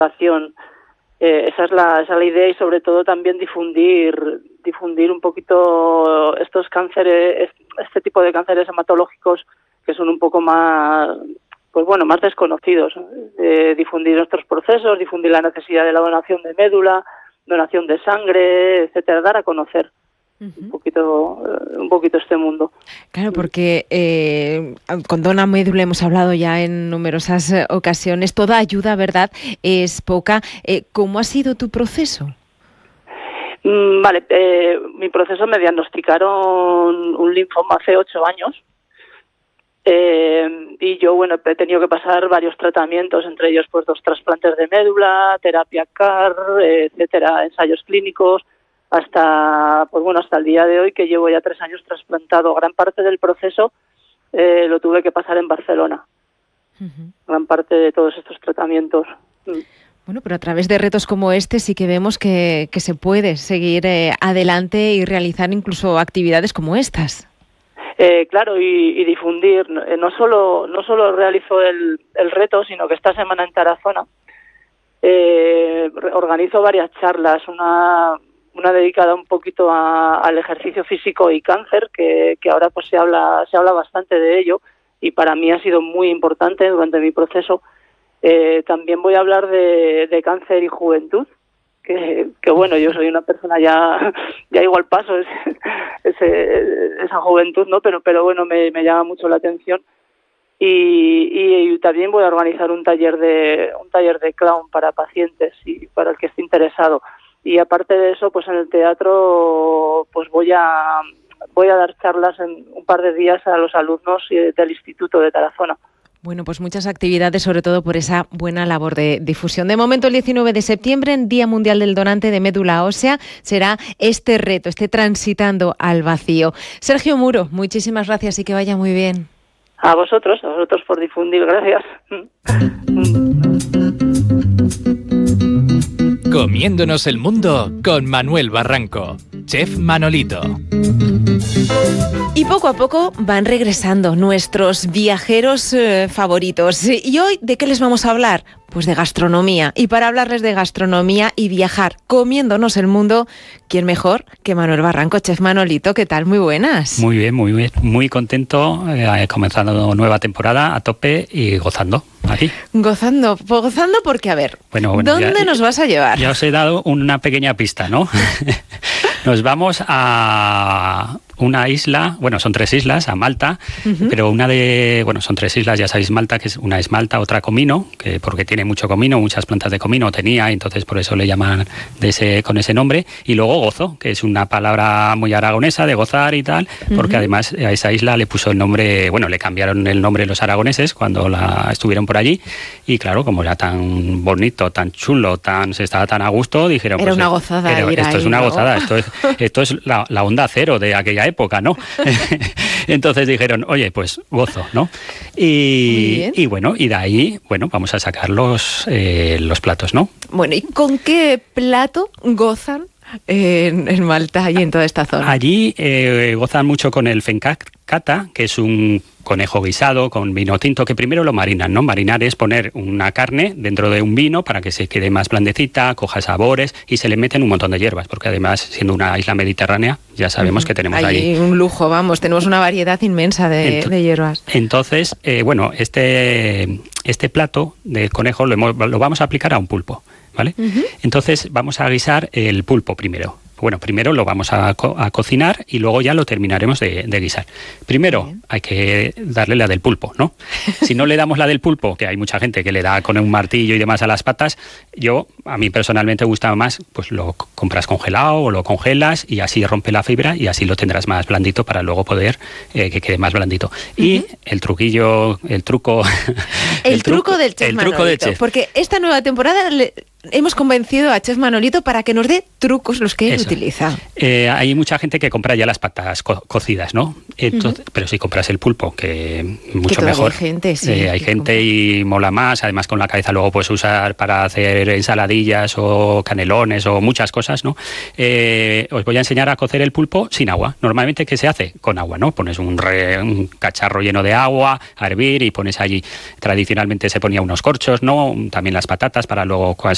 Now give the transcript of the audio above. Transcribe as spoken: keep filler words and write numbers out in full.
población. Eh, esa es la, esa es la idea, y sobre todo también difundir difundir un poquito estos cánceres, este tipo de cánceres hematológicos que son un poco más, pues bueno, más desconocidos. Eh, difundir nuestros procesos, difundir la necesidad de la donación de médula, donación de sangre, etcétera, dar a conocer uh-huh. un poquito un poquito este mundo. Claro, porque eh, con dona médula hemos hablado ya en numerosas ocasiones. Toda ayuda, ¿verdad?, es poca. Eh, ¿Cómo ha sido tu proceso? Mm, vale, eh, mi proceso me diagnosticaron un linfoma hace ocho años. Eh, y yo, bueno, he tenido que pasar varios tratamientos, entre ellos pues dos trasplantes de médula, terapia C A R, etcétera, ensayos clínicos, hasta pues bueno hasta el día de hoy, que llevo ya tres años trasplantado. Gran parte del proceso eh, lo tuve que pasar en Barcelona. Uh-huh. Gran parte de todos estos tratamientos. Bueno, pero a través de retos como este sí que vemos que, que se puede seguir eh, adelante y realizar incluso actividades como estas. Eh, claro, y, y difundir. No solo no solo realizo el, el reto, sino que esta semana en Tarazona eh, organizo varias charlas, una una dedicada un poquito a, al ejercicio físico y cáncer, que, que ahora pues se habla se habla bastante de ello, y para mí ha sido muy importante durante mi proceso. Eh, también voy a hablar de, de cáncer y juventud, que, que bueno, yo soy una persona ya ya igual paso ese, ese, esa juventud, ¿no? Pero pero bueno, me, me llama mucho la atención. Y, y, y también voy a organizar un taller de un taller de clown para pacientes y para el que esté interesado. Y aparte de eso, pues en el teatro pues voy a voy a dar charlas en un par de días a los alumnos del Instituto de Tarazona. Bueno, pues muchas actividades, sobre todo por esa buena labor de difusión. De momento, el diecinueve de septiembre, en Día Mundial del Donante de Médula Ósea, será este reto, este transitando al vacío. Sergio Muro, muchísimas gracias y que vaya muy bien. A vosotros, a vosotros por difundir, gracias. Comiéndonos el mundo con Manuel Barranco, Chef Manolito. Y poco a poco van regresando nuestros viajeros eh, favoritos. ¿Y hoy de qué les vamos a hablar? Pues de gastronomía. Y para hablarles de gastronomía y viajar comiéndonos el mundo, ¿quién mejor que Manuel Barranco, Chef Manolito? ¿Qué tal? Muy buenas. Muy bien, muy bien. Muy contento, eh, comenzando nueva temporada a tope y gozando aquí. Gozando, gozando porque, a ver, bueno, bueno, ¿dónde ya, nos vas a llevar? Ya os he dado una pequeña pista, ¿no? Nos vamos a una isla, bueno, son tres islas, a Malta, uh-huh. pero una de, bueno, son tres islas, ya sabéis, Malta, que es una es Malta, otra comino, que porque tiene mucho comino, muchas plantas de comino tenía, entonces por eso le llaman de ese, con ese nombre, y luego gozo, que es una palabra muy aragonesa de gozar y tal, porque uh-huh. además a esa isla le puso el nombre, bueno, le cambiaron el nombre los aragoneses cuando la estuvieron por allí, y claro, como era tan bonito, tan chulo, tan se estaba tan a gusto, dijeron, era pues, una gozada, pero esto ahí, es una ¿no? gozada, esto es, esto es la, la onda cero de aquella época, ¿no? Entonces dijeron, oye, pues gozo, ¿no? Y, y bueno, y de ahí, bueno, vamos a sacar los, eh, los platos, ¿no? Bueno, ¿y con qué plato gozan en, en Malta y en toda esta zona? Allí eh, gozan mucho con el fencacata, que es un conejo guisado con vino tinto, que primero lo marinan, ¿no? Marinar es poner una carne dentro de un vino para que se quede más blandecita, coja sabores, y se le meten un montón de hierbas, porque además, siendo una isla mediterránea, ya sabemos uh-huh. que tenemos ahí allí un lujo, vamos, tenemos una variedad inmensa de, Ent- de hierbas. Entonces, eh, bueno, este, este plato de conejo lo, hemos, lo vamos a aplicar a un pulpo, ¿vale? Uh-huh. Entonces, vamos a guisar el pulpo primero. Bueno, primero lo vamos a, co- a cocinar y luego ya lo terminaremos de, de guisar. Primero Bien. hay que darle la del pulpo, ¿no? Si no le damos la del pulpo, que hay mucha gente que le da con un martillo y demás a las patas, yo, a mí personalmente gusta más, pues lo compras congelado o lo congelas y así rompe la fibra y así lo tendrás más blandito para luego poder eh, que quede más blandito. Uh-huh. Y el truquillo, el truco... El, el truco, truco del Chef el Manolito, truco del chef. Porque esta nueva temporada le, hemos convencido a Chef Manolito para que nos dé trucos los que él Eso. utiliza. Eh, hay mucha gente que compra ya las patas co- cocidas, ¿no? Entonces, uh-huh. Pero si compras el pulpo, que mucho que mejor. Hay gente, sí, eh, hay gente compra. Y mola más. Además, con la cabeza luego puedes usar para hacer ensaladillas o canelones o muchas cosas, ¿no? Eh, os voy a enseñar a cocer el pulpo sin agua. Normalmente, ¿qué se hace? Con agua, ¿no? Pones un, re, un cacharro lleno de agua a hervir y pones allí. Tradicionalmente se ponía unos corchos, ¿no? También las patatas para luego